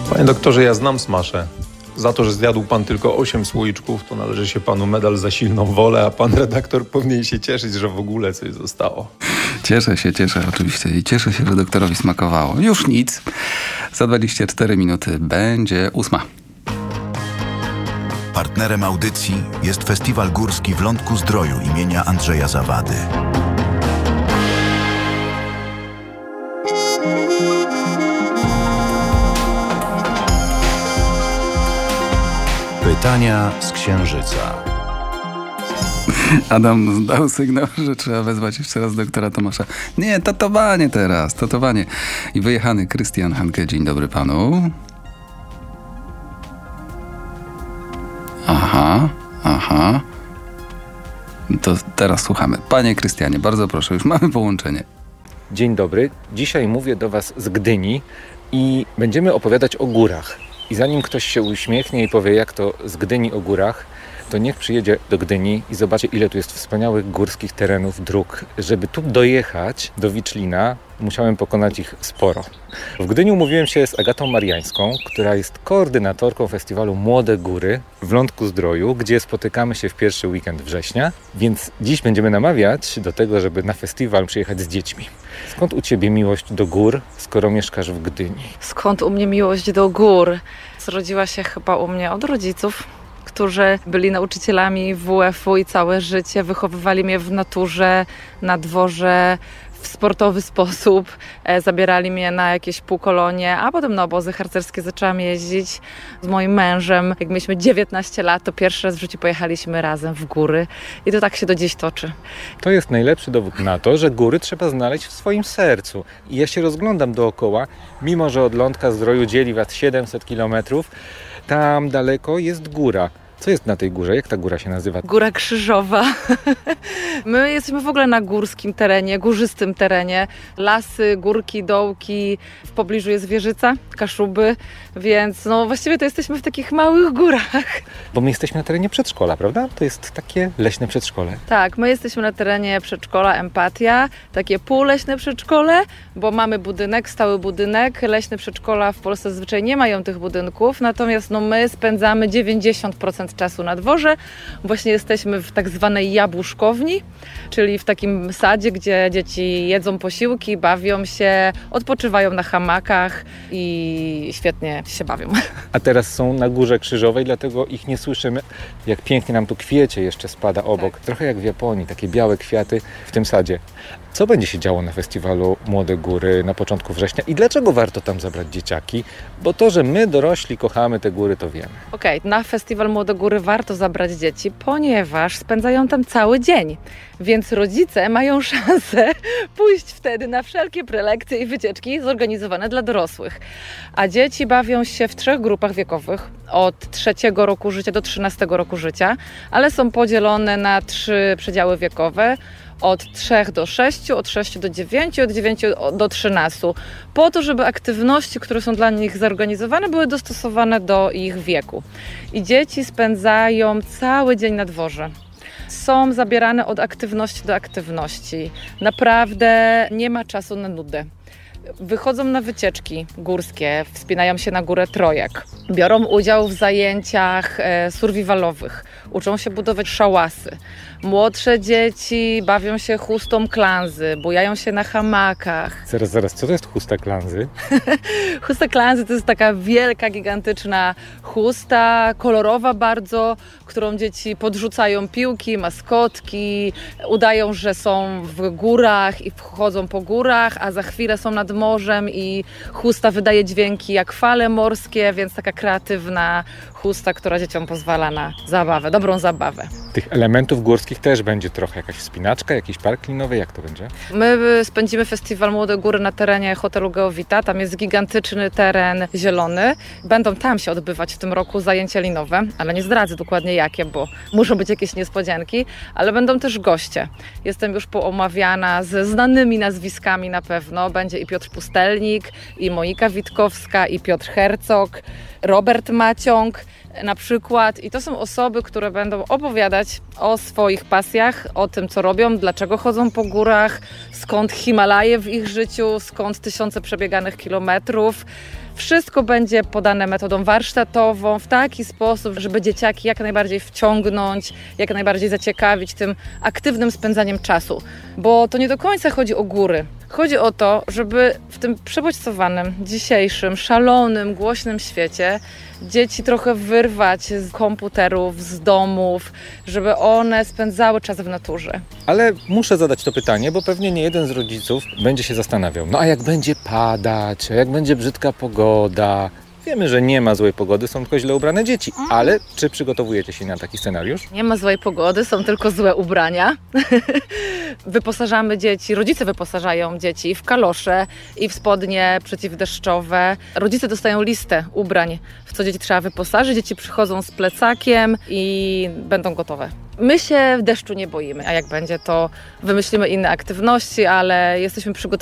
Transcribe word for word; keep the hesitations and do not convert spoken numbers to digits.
Panie doktorze, ja znam smaszę. Za to, że zjadł pan tylko osiem słoiczków, to należy się panu medal za silną wolę, a pan redaktor powinien się cieszyć, że w ogóle coś zostało. Cieszę się, cieszę oczywiście i cieszę się, że doktorowi smakowało. Już nic. Za dwadzieścia cztery minuty będzie ósma. Partnerem audycji jest Festiwal Górski w Lądku-Zdroju imienia Andrzeja Zawady. Pytania z Księżyca. Adam dał sygnał, że trzeba wezwać jeszcze raz doktora Tomasza. Nie, tatowanie teraz, tatowanie. I wyjechany Krystian Hanke. Dzień dobry panu. Aha, aha. To teraz słuchamy. Panie Krystianie, bardzo proszę, już mamy połączenie. Dzień dobry. Dzisiaj mówię do was z Gdyni i będziemy opowiadać o górach. I zanim ktoś się uśmiechnie i powie, jak to z Gdyni o górach, to niech przyjedzie do Gdyni i zobaczy, ile tu jest wspaniałych górskich terenów, dróg. Żeby tu dojechać do Wiczlina, musiałem pokonać ich sporo. W Gdyni umówiłem się z Agatą Mariańską, która jest koordynatorką festiwalu Młode Góry w Lądku-Zdroju, gdzie spotykamy się w pierwszy weekend września. Więc dziś będziemy namawiać do tego, żeby na festiwal przyjechać z dziećmi. Skąd u ciebie miłość do gór, skoro mieszkasz w Gdyni? Skąd u mnie miłość do gór? Zrodziła się chyba u mnie od rodziców, którzy byli nauczycielami W F u i całe życie wychowywali mnie w naturze, na dworze, w sportowy sposób. E, zabierali mnie na jakieś półkolonie, a potem na obozy harcerskie zaczęłam jeździć z moim mężem. Jak mieliśmy dziewiętnaście lat, to pierwszy raz w życiu pojechaliśmy razem w góry i to tak się do dziś toczy. To jest najlepszy dowód na to, że góry trzeba znaleźć w swoim sercu. I ja się rozglądam dookoła, mimo że od Lądka-Zdroju dzieli was siedemset kilometrów, tam daleko jest góra. Co jest na tej górze? Jak ta góra się nazywa? Góra Krzyżowa. My jesteśmy w ogóle na górskim terenie, górzystym terenie. Lasy, górki, dołki. W pobliżu jest Wieżyca, Kaszuby, więc no właściwie to jesteśmy w takich małych górach. Bo my jesteśmy na terenie przedszkola, prawda? To jest takie leśne przedszkole. Tak, my jesteśmy na terenie przedszkola Empatia, takie półleśne przedszkole, bo mamy budynek, stały budynek. Leśne przedszkola w Polsce zazwyczaj nie mają tych budynków, natomiast no, my spędzamy dziewięćdziesiąt procent czasu na dworze. Właśnie jesteśmy w tak zwanej jabłuszkowni, czyli w takim sadzie, gdzie dzieci jedzą posiłki, bawią się, odpoczywają na hamakach i świetnie się bawią. A teraz są na Górze Krzyżowej, dlatego ich nie słyszymy. Jak pięknie nam tu kwiecie jeszcze spada obok. Tak. Trochę jak w Japonii, takie białe kwiaty w tym sadzie. Co będzie się działo na festiwalu Młode Góry na początku września i dlaczego warto tam zabrać dzieciaki? Bo to, że my dorośli kochamy te góry, to wiemy. Okej, okay, na festiwal Młode Góry warto zabrać dzieci, ponieważ spędzają tam cały dzień. Więc rodzice mają szansę pójść wtedy na wszelkie prelekcje i wycieczki zorganizowane dla dorosłych. A dzieci bawią się w trzech grupach wiekowych, od trzeciego roku życia do trzynastego roku życia, ale są podzielone na trzy przedziały wiekowe. Od trzech do sześciu, od sześciu do dziewięciu, od dziewięciu do trzynastu. Po to, żeby aktywności, które są dla nich zorganizowane, były dostosowane do ich wieku. I dzieci spędzają cały dzień na dworze. Są zabierane od aktywności do aktywności. Naprawdę nie ma czasu na nudę. Wychodzą na wycieczki górskie, wspinają się na górę Trojak, biorą udział w zajęciach e, survivalowych, uczą się budować szałasy. Młodsze dzieci bawią się chustą klanzy, bujają się na hamakach. Zaraz, zaraz, co to jest chusta klanzy? Chusta klanzy to jest taka wielka, gigantyczna chusta, kolorowa bardzo, którą dzieci podrzucają piłki, maskotki, udają, że są w górach i wchodzą po górach, a za chwilę są nad morzem i chusta wydaje dźwięki jak fale morskie, więc taka kreatywna chusta, która dzieciom pozwala na zabawę, dobrą zabawę. Tych elementów górskich też będzie trochę, jakaś wspinaczka, jakiś park linowy, jak to będzie? My spędzimy festiwal Młode Góry na terenie hotelu Geowita, tam jest gigantyczny teren zielony. Będą tam się odbywać w tym roku zajęcia linowe, ale nie zdradzę dokładnie jakie, bo muszą być jakieś niespodzianki, ale będą też goście. Jestem już poomawiana ze znanymi nazwiskami na pewno. Będzie i Piotr Pustelnik, i Monika Witkowska, i Piotr Hercog, Robert Maciąg. na przykład. I to są osoby, które będą opowiadać o swoich pasjach, o tym, co robią, dlaczego chodzą po górach, skąd Himalaje w ich życiu, skąd tysiące przebieganych kilometrów. Wszystko będzie podane metodą warsztatową w taki sposób, żeby dzieciaki jak najbardziej wciągnąć, jak najbardziej zaciekawić tym aktywnym spędzaniem czasu. Bo to nie do końca chodzi o góry. Chodzi o to, żeby w tym przebodźcowanym, dzisiejszym, szalonym, głośnym świecie dzieci trochę wyrwać z komputerów, z domów, żeby one spędzały czas w naturze. Ale muszę zadać to pytanie, bo pewnie nie jeden z rodziców będzie się zastanawiał. No a jak będzie padać, a jak będzie brzydka pogoda? Wiemy, że nie ma złej pogody, są tylko źle ubrane dzieci. Ale czy przygotowujecie się na taki scenariusz? Nie ma złej pogody, są tylko złe ubrania. Wyposażamy dzieci, rodzice wyposażają dzieci w kalosze i w spodnie przeciwdeszczowe. Rodzice dostają listę ubrań, w co dzieci trzeba wyposażyć. Dzieci przychodzą z plecakiem i będą gotowe. My się deszczu nie boimy, a jak będzie, to wymyślimy inne aktywności, ale jesteśmy przygotowani